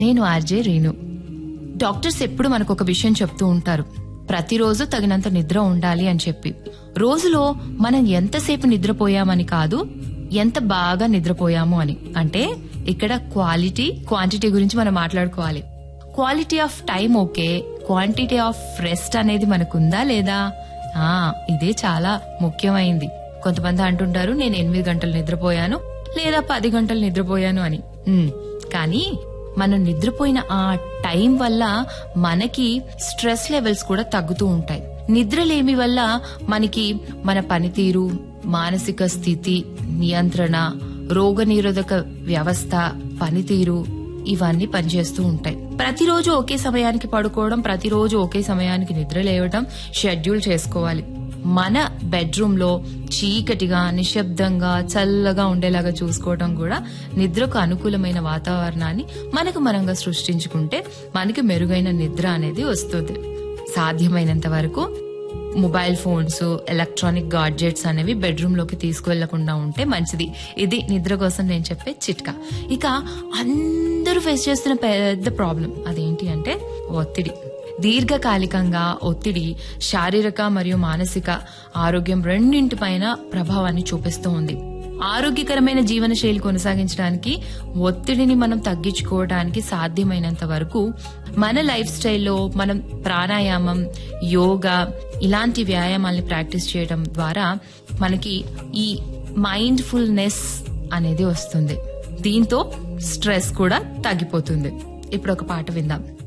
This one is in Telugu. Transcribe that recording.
నేను ఆర్జే రీను. డాక్టర్స్ ఎప్పుడు మనకు ఒక విషయం చెప్తూ ఉంటారు, ప్రతిరోజు తగినంత నిద్ర ఉండాలి అని చెప్పి. రోజులో మనం ఎంతసేపు నిద్రపోయామని కాదు, ఎంత బాగా నిద్రపోయాము అని. అంటే ఇక్కడ క్వాలిటీ క్వాంటిటీ గురించి మనం మాట్లాడుకోవాలి. Quality of time okay, quantity of rest అనేది మనకుందా లేదా, ఇదే చాలా ముఖ్యమైంది. కొంతమంది అంటుంటారు నేను 8 గంటలు నిద్రపోయాను లేదా 10 గంటలు నిద్రపోయాను అని. కానీ మనం నిద్రపోయిన ఆ టైం వల్ల మనకి స్ట్రెస్ లెవెల్స్ కూడా తగ్గుతూ ఉంటాయి. నిద్రలేమి వల్ల మనకి మన పనితీరు, మానసిక స్థితి, నియంత్రణ, రోగనిరోధక వ్యవస్థ, పనితీరు ఇవన్నీ పనిచేస్తూ ఉంటాయి. ప్రతిరోజు ఒకే సమయానికి పడుకోవడం, ప్రతిరోజు ఒకే సమయానికి నిద్ర లేవడం షెడ్యూల్ చేసుకోవాలి. మన బెడ్రూమ్ లో చీకటిగా, నిశ్శబ్దంగా, చల్లగా ఉండేలాగా చూసుకోవడం కూడా నిద్రకు అనుకూలమైన వాతావరణాన్ని మనకు మనంగా సృష్టించుకుంటే మనకి మెరుగైన నిద్ర అనేది వస్తుంది. సాధ్యమైనంత వరకు మొబైల్ ఫోన్స్, ఎలక్ట్రానిక్ గాడ్జెట్స్ అనేవి బెడ్రూమ్ లోకి తీసుకువెళ్లకుండా ఉంటే మంచిది. ఇది నిద్ర కోసం నేను చెప్పే చిట్కా. ఇక అందరూ ఫేస్ చేస్తున్న పెద్ద ప్రాబ్లం అదేంటి అంటే ఒత్తిడి. దీర్ఘకాలికంగా ఒత్తిడి శారీరక మరియు మానసిక ఆరోగ్యం రెండింటిపైన ప్రభావాన్ని చూపిస్తూ ఉంది. ఆరోగ్యకరమైన జీవన శైలి కొనసాగించడానికి, ఒత్తిడిని మనం తగ్గించుకోవడానికి సాధ్యమైనంత వరకు మన లైఫ్ స్టైల్లో మనం ప్రాణాయామం, యోగా ఇలాంటి వ్యాయామాల్ని ప్రాక్టీస్ చేయడం ద్వారా మనకి ఈ మైండ్ఫుల్నెస్ అనేది వస్తుంది. దీంతో స్ట్రెస్ కూడా తగ్గిపోతుంది. ఇప్పుడు ఒక పాట విందాం.